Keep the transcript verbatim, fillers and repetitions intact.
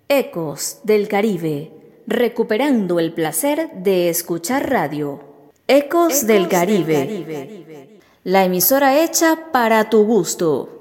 Ecos del Caribe, recuperando el placer de escuchar radio. Ecos, Ecos del Caribe, del Caribe, la emisora hecha para tu gusto.